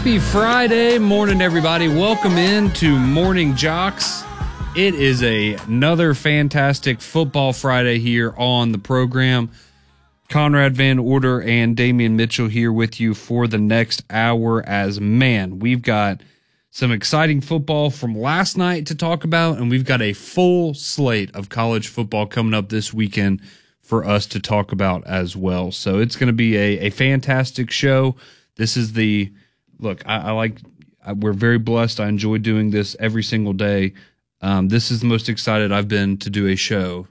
Happy Friday morning, everybody. Welcome in to Morning Jocks. It is another fantastic football Friday here on the program. Conrad Van Order and Damian Mitchell here with you for the next hour as, man, we've got some exciting football from last night to talk about, and we've got a full slate of college football coming up this weekend for us to talk about as well. So it's going to be a fantastic show. This is the look. We're very blessed. I enjoy doing this every single day. This is the most excited I've been to do a show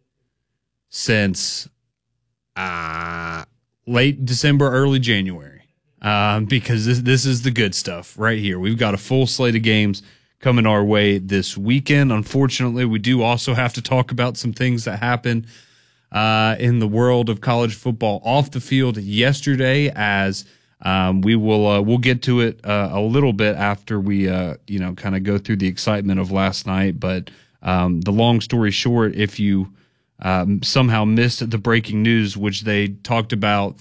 since late December, early January, because this is the good stuff right here. We've got a full slate of games coming our way this weekend. Unfortunately, we do also have to talk about some things that happened in the world of college football off the field yesterday, as we'll get to it a little bit after we kind of go through the excitement of last night. But the long story short, if you somehow missed the breaking news, which they talked about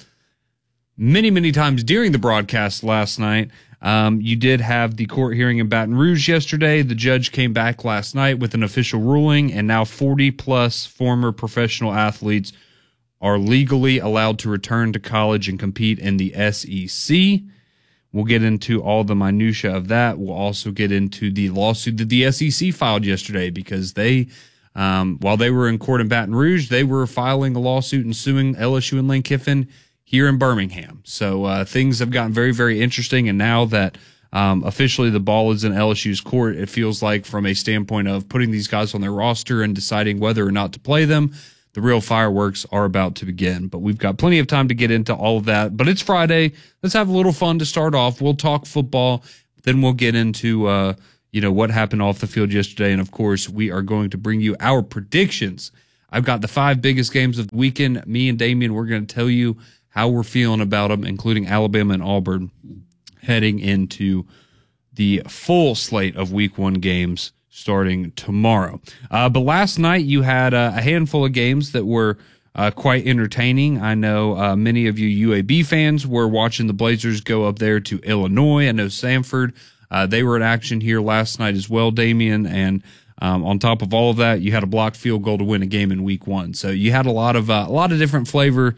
many times during the broadcast last night, you did have the court hearing in Baton Rouge yesterday. The judge came back last night with an official ruling, and now 40-plus former professional athletes are legally allowed to return to college and compete in the SEC. We'll get into all the minutia of that. We'll also get into the lawsuit that the SEC filed yesterday, because they, while they were in court in Baton Rouge, they were filing a lawsuit and suing LSU and Lane Kiffin here in Birmingham. So things have gotten very, very interesting. And now that officially the ball is in LSU's court, it feels like, from a standpoint of putting these guys on their roster and deciding whether or not to play them, the real fireworks are about to begin. But we've got plenty of time to get into all of that. But it's Friday. Let's have a little fun to start off. We'll talk football. Then we'll get into what happened off the field yesterday. And, of course, we are going to bring you our predictions. I've got the 5 biggest games of the weekend. Me and Damian, we're going to tell you how we're feeling about them, including Alabama and Auburn, heading into the full slate of Week 1 games starting tomorrow. But last night you had a handful of games that were quite entertaining. I know many of you UAB fans were watching the Blazers go up there to Illinois. I know Samford, they were in action here last night as well, Damian. And on top of all of that, you had a blocked field goal to win a game in Week 1. So you had a lot of different flavors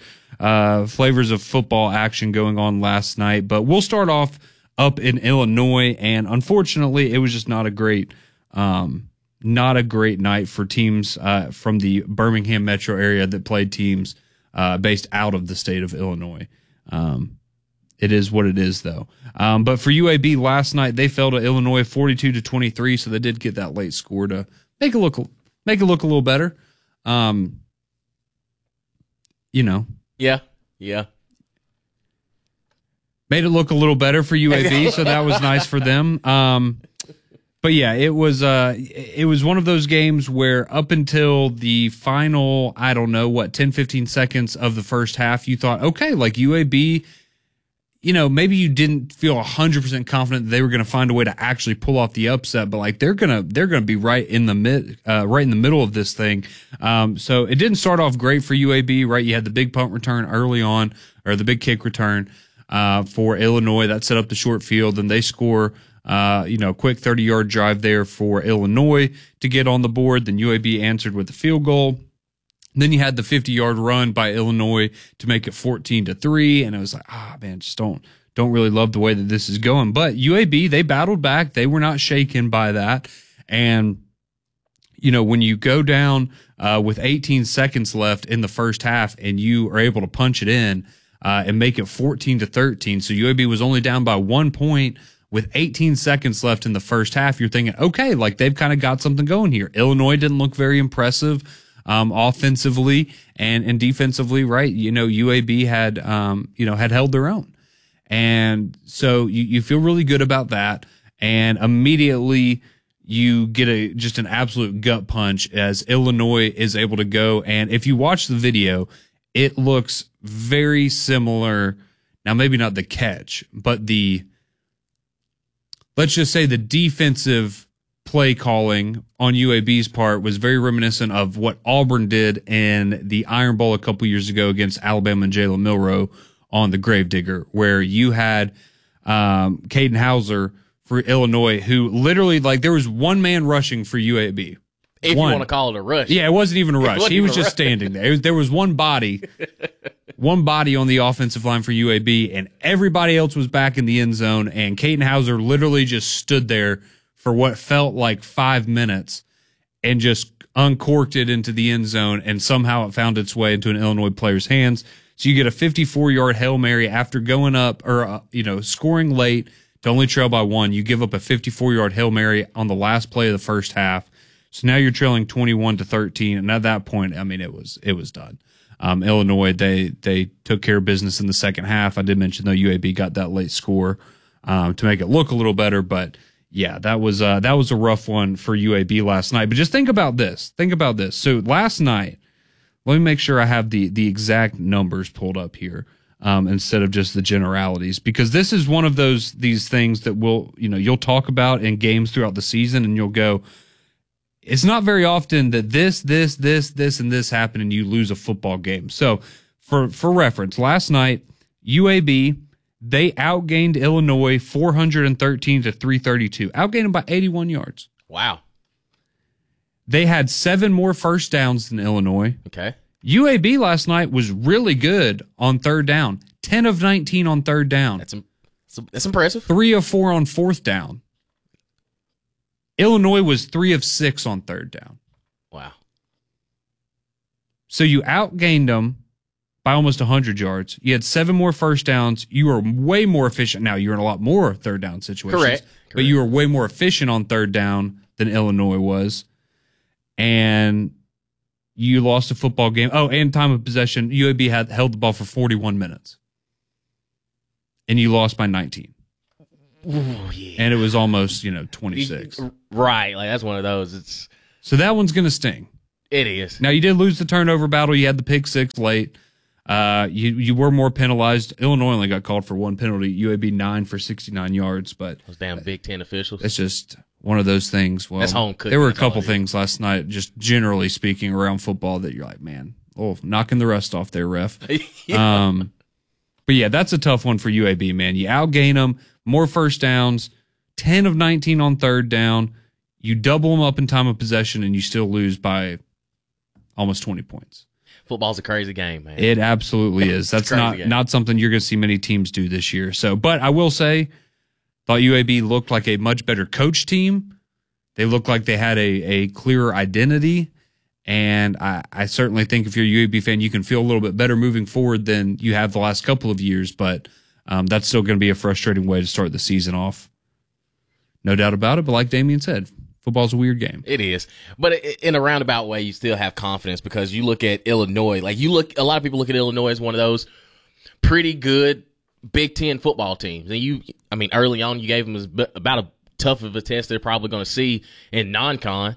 of football action going on last night. But we'll start off up in Illinois, and unfortunately, it was just not a great night for teams from the Birmingham metro area that played teams based out of the state of Illinois. It is what it is, though. But for UAB last night, they fell to Illinois 42-23, so they did get that late score to make it look a little better. Yeah. Made it look a little better for UAB, so that was nice for them. But yeah, it was one of those games where up until the final, 10-15 seconds of the first half, you thought, okay, like UAB, maybe you didn't feel 100% confident that they were going to find a way to actually pull off the upset, but like they're gonna be right in the middle of this thing. So it didn't start off great for UAB, right? You had the big punt return early on, or the big kick return for Illinois that set up the short field, and they score. Quick 30-yard drive there for Illinois to get on the board. Then UAB answered with a field goal. Then you had the 50-yard run by Illinois to make it 14-3, and it was like, just don't really love the way that this is going. But UAB, they battled back. They were not shaken by that. And, when you go down with 18 seconds left in the first half and you are able to punch it in and make it 14-13, so UAB was only down by 1 point with 18 seconds left in the first half, you're thinking, okay, like they've kind of got something going here. Illinois didn't look very impressive offensively and defensively, right? UAB had held their own. And so you feel really good about that. And immediately you get just an absolute gut punch as Illinois is able to go. And if you watch the video, it looks very similar. Now, maybe not the catch, but let's just say the defensive play calling on UAB's part was very reminiscent of what Auburn did in the Iron Bowl a couple years ago against Alabama and Jalen Milroe on the Gravedigger, where you had Caden Hauser for Illinois, who literally, like, there was one man rushing for UAB. If you want to call it a rush. Yeah, it wasn't even a rush. He was just standing there. There was one body on the offensive line for UAB, and everybody else was back in the end zone, and Caden Hauser literally just stood there for what felt like 5 minutes and just uncorked it into the end zone, and somehow it found its way into an Illinois player's hands. So you get a 54-yard Hail Mary after going up or, scoring late to only trail by 1. You give up a 54-yard Hail Mary on the last play of the first half. So now you're trailing 21-13, and at that point, I mean, it was done. Illinois, they took care of business in the second half. I did mention though UAB got that late score to make it look a little better, but yeah, that was a rough one for UAB last night. But just think about this. So last night, let me make sure I have the exact numbers pulled up here instead of just the generalities, because this is one of these things that you'll talk about in games throughout the season, and you'll go, it's not very often that this, and this happen and you lose a football game. So for reference, last night, UAB, they outgained Illinois 413-332. Outgained them by 81 yards. Wow. They had 7 more first downs than Illinois. Okay. UAB last night was really good on third down. 10 of 19 on third down. That's impressive. 3 of 4 on fourth down. Illinois was 3 of 6 on third down. Wow. So you outgained them by almost 100 yards. You had 7 more first downs. You were way more efficient. Now, you're in a lot more third down situations. Correct. But you were way more efficient on third down than Illinois was. And you lost a football game. Oh, and time of possession. UAB held the ball for 41 minutes. And you lost by 19. Ooh, yeah. And it was almost, 26. Right. Like, that's one of those. So that one's going to sting. It is. Now, you did lose the turnover battle. You had the pick six late. You were more penalized. Illinois only got called for 1 penalty. UAB 9 for 69 yards. But those damn Big Ten officials. It's just one of those things. Well, that's home cooking. There were a couple things last night, just generally speaking, around football that you're like, man, knocking the rust off there, ref. Yeah. But yeah, that's a tough one for UAB, man. You outgain them, more first downs, 10 of 19 on third down. You double them up in time of possession, and you still lose by almost 20 points. Football's a crazy game, man. It absolutely is. That's not something you're going to see many teams do this year. So, but I will say, thought UAB looked like a much better coach team. They looked like they had a clearer identity. And I certainly think if you're a UAB fan, you can feel a little bit better moving forward than you have the last couple of years. But that's still going to be a frustrating way to start the season off. No doubt about it. But like Damian said, football's a weird game. It is. But in a roundabout way, you still have confidence because you look at Illinois. A lot of people look at Illinois as one of those pretty good Big Ten football teams. And early on, you gave them about as tough of a test they're probably going to see in non-con.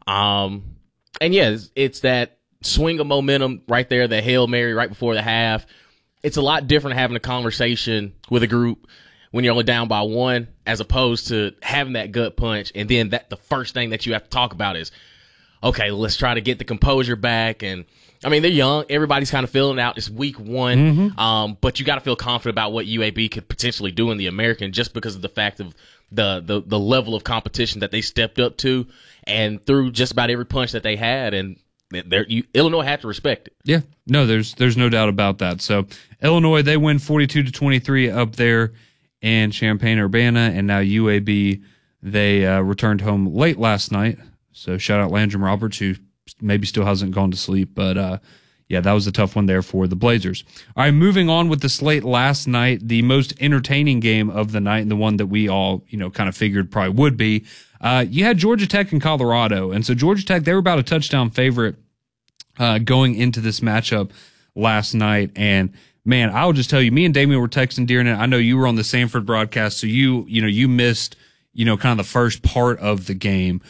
And yeah, it's that swing of momentum right there, the Hail Mary right before the half. It's a lot different having a conversation with a group when you're only down by 1, as opposed to having that gut punch. And then the first thing that you have to talk about is, okay, let's try to get the composure back. And they're young. Everybody's kind of feeling it out. It's week 1. Mm-hmm. But you got to feel confident about what UAB could potentially do in the American just because of the fact of the level of competition that they stepped up to and threw just about every punch that they had. And Illinois had to respect it. Yeah, no, there's no doubt about that. So Illinois, they win 42-23 up there in Champaign-Urbana, and now UAB, they returned home late last night. So shout out Landrum Roberts, who maybe still hasn't gone to sleep, but yeah, that was a tough one there for the Blazers. All right, moving on with the slate last night, the most entertaining game of the night, and the one that we all kind of figured probably would be. You had Georgia Tech and Colorado, and so Georgia Tech, they were about a touchdown favorite going into this matchup last night. And man, I'll just tell you, me and Damian were texting during it. I know you were on the Sanford broadcast, so you missed kind of the first part of the game,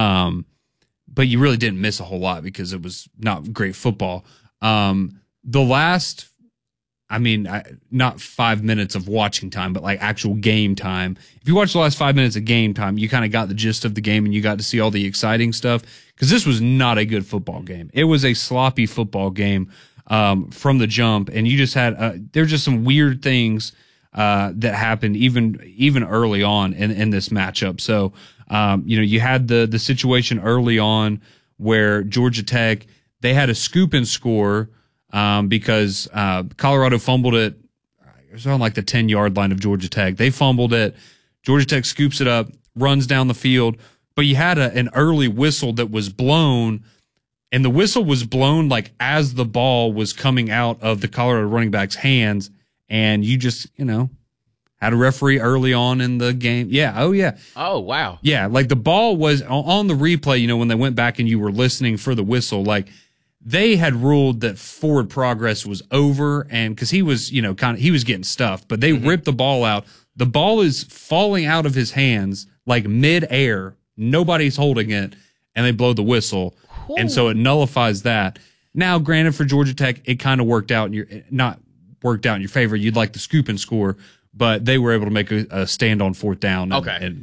but you really didn't miss a whole lot because it was not great football. The last, not 5 minutes of watching time, but like actual game time. If you watch the last 5 minutes of game time, you kind of got the gist of the game and you got to see all the exciting stuff, because this was not a good football game. It was a sloppy football game from the jump, and you just had there's just some weird things that happened even early on in this matchup. So, you had the situation early on where Georgia Tech, they had a scoop and score because Colorado fumbled it. It was on like the 10-yard line of Georgia Tech. They fumbled it. Georgia Tech scoops it up, runs down the field. But you had an early whistle that was blown, and the whistle was blown like as the ball was coming out of the Colorado running back's hands, and you just, had a referee early on in the game. Yeah. Oh, yeah. Oh, wow. Yeah. Like the ball was on the replay, when they went back and you were listening for the whistle, like they had ruled that forward progress was over, and because he was, he was getting stuffed, but they ripped the ball out. The ball is falling out of his hands like mid-air. Nobody's holding it, and they blow the whistle. Cool. And so it nullifies that. Now, granted, for Georgia Tech, it kind of worked out not worked out in your favor. You'd like the scoop and score, but they were able to make a stand on fourth down. And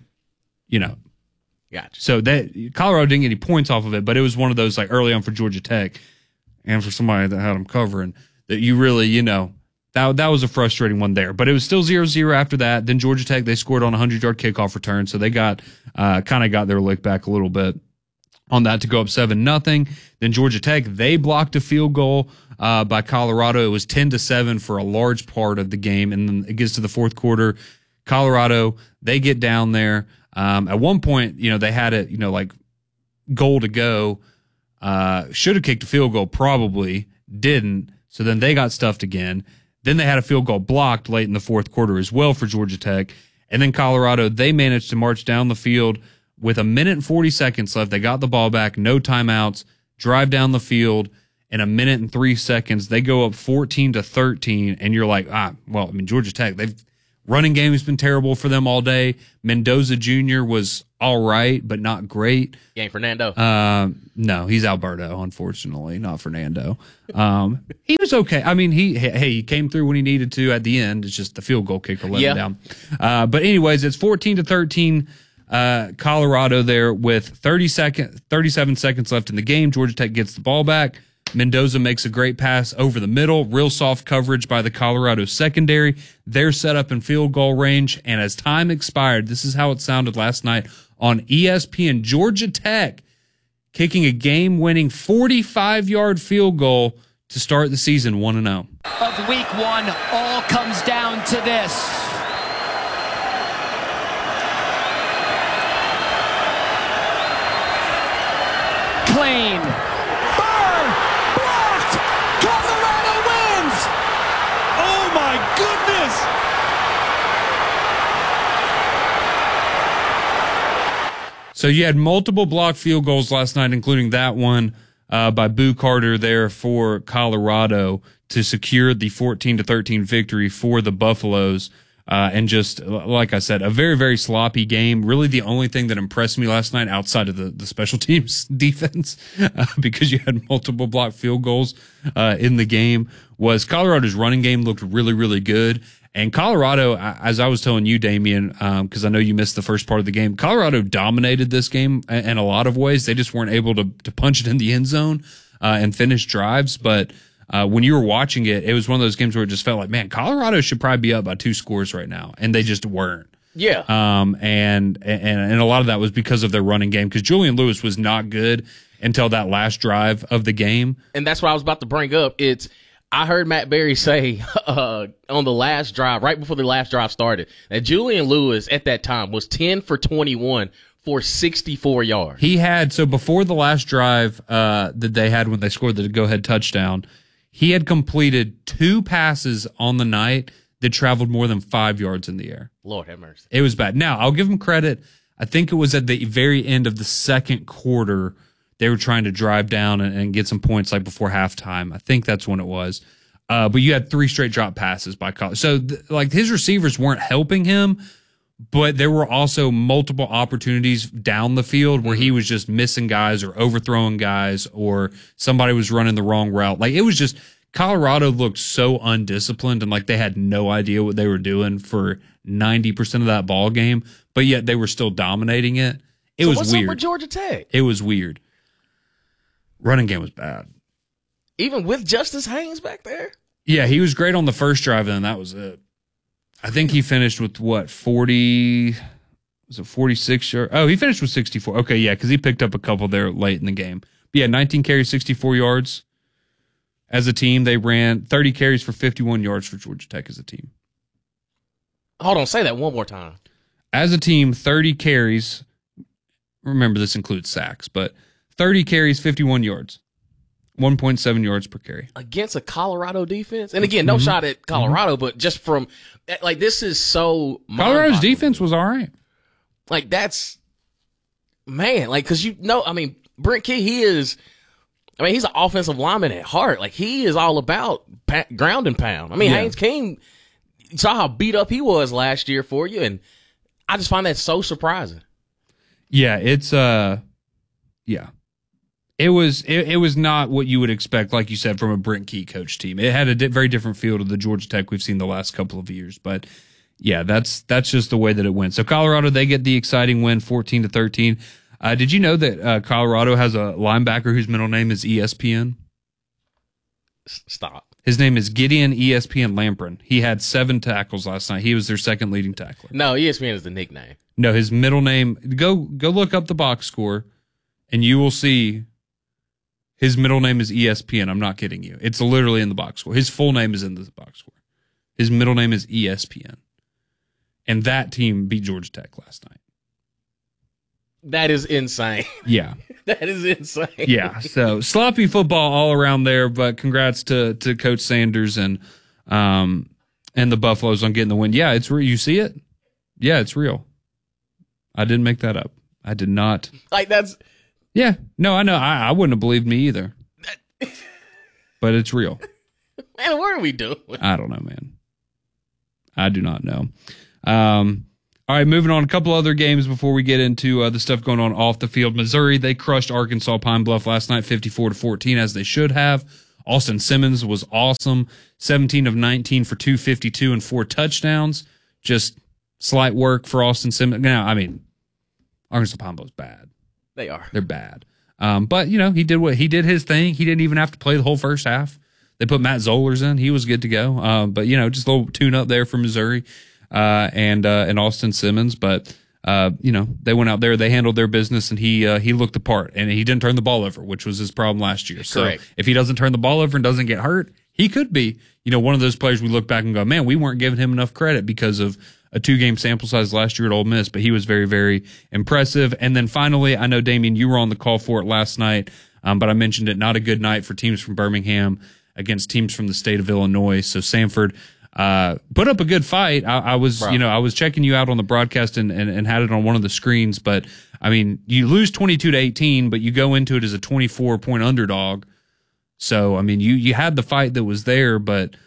Gotcha. So that Colorado didn't get any points off of it, but it was one of those like early on for Georgia Tech and for somebody that had them covering that you really, that was a frustrating one there. But it was still 0-0 after that. Then Georgia Tech, they scored on a 100-yard kickoff return, so they got their lick back a little bit on that to go up 7-0. Then Georgia Tech, they blocked a field goal by Colorado. It was 10-7 for a large part of the game, and then it gets to the fourth quarter. Colorado, they get down there. At one point, they had it, like goal to go. Should have kicked a field goal, probably didn't. So then they got stuffed again. Then they had a field goal blocked late in the fourth quarter as well for Georgia Tech. And then Colorado, they managed to march down the field with 1 minute and 40 seconds left. They got the ball back, no timeouts, drive down the field. In 1 minute and 3 seconds, they go up 14-13. And you're like, Georgia Tech, running game has been terrible for them all day. Mendoza Jr. was all right, but not great. You ain't Fernando? No, he's Alberto, unfortunately, not Fernando. He was okay. I mean, he came through when he needed to at the end. It's just the field goal kicker let him down. But anyways, it's 14-13 Colorado there with 37 seconds left in the game. Georgia Tech gets the ball back. Mendoza makes a great pass over the middle. Real soft coverage by the Colorado secondary. They're set up in field goal range. And as time expired, this is how it sounded last night on ESPN. Georgia Tech kicking a game-winning 45-yard field goal to start the season 1-0. Of week one, all comes down to this. Clean. Burn. Blocked. Colorado wins. Oh my goodness. So you had multiple blocked field goals last night, including that one by Boo Carter there for Colorado to secure the 14-13 victory for the Buffaloes. And just like I said, a very, very sloppy game. Really the only thing that impressed me last night outside of the special teams defense, because you had multiple blocked field goals in the game, was Colorado's running game looked really, really good. And Colorado, as I was telling you, Damian, because I know you missed the first part of the game, Colorado dominated this game in a lot of ways. They just weren't able to punch it in the end zone and finish drives. But when you were watching it, it was one of those games where it just felt like, man, Colorado should probably be up by 2 scores right now, and they just weren't. Yeah. And a lot of that was because of their running game, because Julian Lewis was not good until that last drive of the game. And that's what I was about to bring up. I heard Matt Berry say on the last drive, right before the last drive started, that Julian Lewis at that time was 10 for 21 for 64 yards. He had, so before the last drive that they had when they scored the go-ahead touchdown, he had completed 2 passes on the night that traveled more than 5 yards in the air. Lord have mercy. It was bad. Now, I'll give him credit. I think it was at the very end of the second quarter they were trying to drive down and get some points like before halftime. I think that's when it was. But you had 3 straight drop passes by Colorado. So, his receivers weren't helping him, but there were also multiple opportunities down the field where he was just missing guys or overthrowing guys or somebody was running the wrong route. It was just Colorado looked so undisciplined and like they had no idea what they were doing for 90% of that ball game, but yet they were still dominating it. It was what's weird. Up with Georgia Tech? It was weird. Running game was bad. Even with Justice Haynes back there? Yeah, he was great on the first drive, and that was it. I think he finished with what, 40, was it 46? Oh, he finished with 64. Okay, yeah, because he picked up a couple there late in the game. But yeah, 19 carries, 64 yards. As a team, they ran 30 carries for 51 yards for Georgia Tech as a team. Hold on, say that one more time. As a team, 30 carries. Remember, this includes sacks, but 30 carries, 51 yards. 1.7 yards per carry. Against a Colorado defense? And again, no shot at Colorado, but just from, like, this is so Colorado's defense was all right. Like, that's, man, like, because Brent Key, he's an offensive lineman at heart. Like, he is all about ground and pound. Haynes King, you saw how beat up he was last year for you, and I just find that so surprising. Yeah, it's, yeah. It was not what you would expect, like you said, from a Brent Key coach team. It had a very different feel to the Georgia Tech we've seen the last couple of years. But yeah, that's just the way that it went. So Colorado, they get the exciting win, 14-13. Did you know that Colorado has a linebacker whose middle name is ESPN? Stop. His name is Gideon ESPN Lamprin. He had 7 tackles last night. He was their second leading tackler. No, ESPN is the nickname. No, his middle name. Go look up the box score, and you will see. His middle name is ESPN. I'm not kidding you. It's literally in the box score. His full name is in the box score. His middle name is ESPN. And that team beat Georgia Tech last night. That is insane. Yeah. That is insane. Yeah. So sloppy football all around there, but congrats to Coach Sanders and the Buffaloes on getting the win. Yeah, it's real. You see it? Yeah, it's real. I didn't make that up. I did not. Like, that's... Yeah, no, I know. I wouldn't have believed me either. But it's real. Man, what are we doing? I don't know, man. I do not know. All right, moving on. A couple other games before we get into the stuff going on off the field. Missouri, they crushed Arkansas Pine Bluff last night, 54-14, as they should have. Austin Simmons was awesome. 17 of 19 for 252 and 4 touchdowns. Just slight work for Austin Simmons. Now, Arkansas Pine Bluff's bad. They are. They're bad. But, he did his thing. He didn't even have to play the whole first half. They put Matt Zollers in. He was good to go. But, just a little tune-up there for Missouri and Austin Simmons. But, they went out there. They handled their business, and he looked the part. And he didn't turn the ball over, which was his problem last year. Correct. So if he doesn't turn the ball over and doesn't get hurt, he could be, one of those players we look back and go, man, we weren't giving him enough credit because of a 2-game sample size last year at Ole Miss, but he was very, very impressive. And then finally, I know, Damien, you were on the call for it last night, but I mentioned it, not a good night for teams from Birmingham against teams from the state of Illinois. So Samford put up a good fight. I was checking you out on the broadcast and had it on one of the screens, but you lose 22-18, but you go into it as a 24-point underdog. So, you had the fight that was there, but,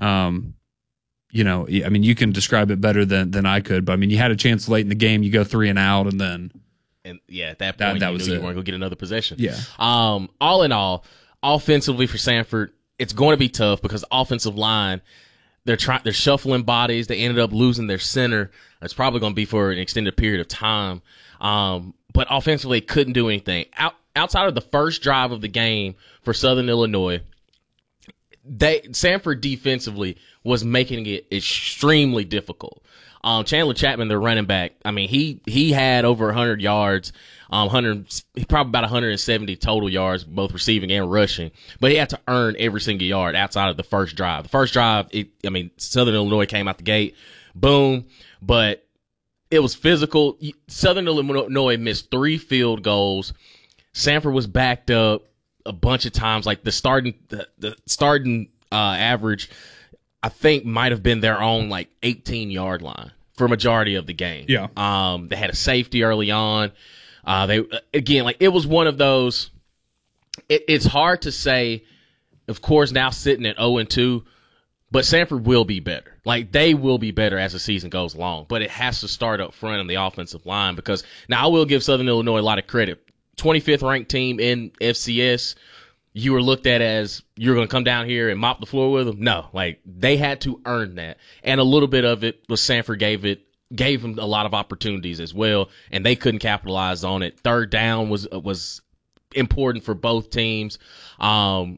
you can describe it better than I could, but you had a chance late in the game. You go 3 and out, and then, at that point, that you was knew it. You weren't going to get another possession. Yeah. All in all, offensively for Samford, it's going to be tough because offensive line, they're shuffling bodies. They ended up losing their center. It's probably going to be for an extended period of time. But offensively, couldn't do anything. Outside of the first drive of the game for Southern Illinois, Samford defensively was making it extremely difficult. Chandler Chapman, their running back, he had over 100 yards, probably about 170 total yards, both receiving and rushing. But he had to earn every single yard outside of the first drive. The first drive, Southern Illinois came out the gate, boom, but it was physical. Southern Illinois missed 3 field goals. Samford was backed up a bunch of times. Like the starting average, I think might have been their own 18-yard line for majority of the game. Yeah. They had a safety early on. It was one of those. It's hard to say. Of course, now sitting at 0-2, but Samford will be better. They will be better as the season goes along. But it has to start up front on the offensive line because now I will give Southern Illinois a lot of credit. 25th ranked team in FCS. You were looked at as you're going to come down here and mop the floor with them. No, they had to earn that. And a little bit of it was Samford gave them a lot of opportunities as well, and they couldn't capitalize on it. Third down was important for both teams.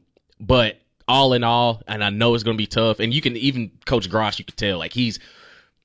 But all in all, and I know it's going to be tough, and you can even Coach Grosh, you can tell,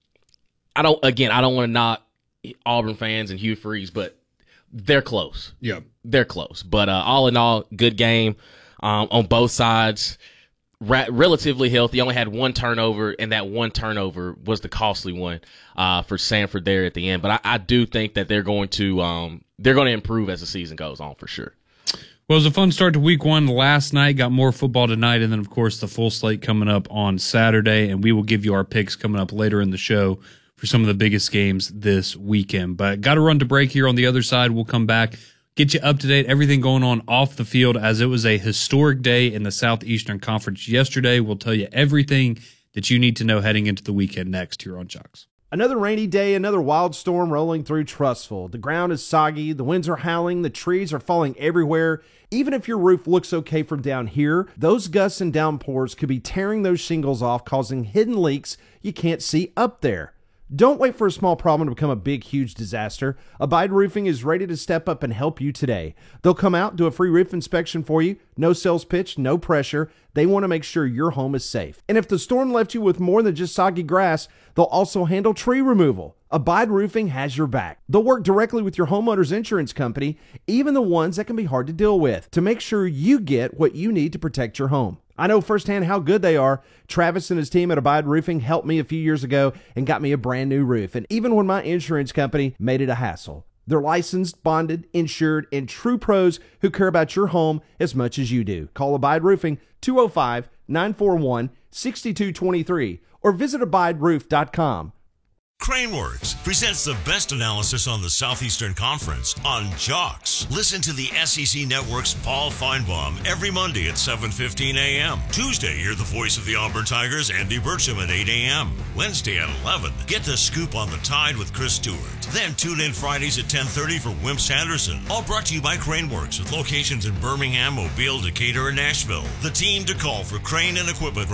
I don't want to knock Auburn fans and Hugh Freeze, but they're close. Yeah. They're close. But all in all, good game on both sides. Relatively healthy. Only had one turnover, and that one turnover was the costly one for Sanford there at the end. But I do think that they're going to improve as the season goes on for sure. Well, it was a fun start to week 1 last night. Got more football tonight, and then, of course, the full slate coming up on Saturday. And we will give you our picks coming up later in the show for some of the biggest games this weekend. But got to run to break here on the other side. We'll come back, get you up to date, everything going on off the field, as it was a historic day in the Southeastern Conference yesterday. We'll tell you everything that you need to know heading into the weekend next here on Chalks. Another rainy day, another wild storm rolling through Trussville. The ground is soggy, the winds are howling, the trees are falling everywhere. Even if your roof looks okay from down here, those gusts and downpours could be tearing those shingles off, causing hidden leaks you can't see up there. Don't wait for a small problem to become a big, huge disaster. Abide Roofing is ready to step up and help you today. They'll come out, do a free roof inspection for you. No sales pitch, no pressure. They want to make sure your home is safe. And if the storm left you with more than just soggy grass, they'll also handle tree removal. Abide Roofing has your back. They'll work directly with your homeowner's insurance company, even the ones that can be hard to deal with, to make sure you get what you need to protect your home. I know firsthand how good they are. Travis and his team at Abide Roofing helped me a few years ago and got me a brand new roof. And even when my insurance company made it a hassle, they're licensed, bonded, insured, and true pros who care about your home as much as you do. Call Abide Roofing 205-941-6223 or visit abideroof.com. Craneworks presents the best analysis on the Southeastern Conference on Jocks. Listen to the SEC Network's Paul Feinbaum every Monday at 7:15 a.m. Tuesday, hear the voice of the Auburn Tigers, Andy Burcham, at 8 a.m. Wednesday at 11, get the scoop on the Tide with Chris Stewart. Then tune in Fridays at 10:30 for Wimp Sanderson. All brought to you by Craneworks with locations in Birmingham, Mobile, Decatur, and Nashville. The team to call for crane and equipment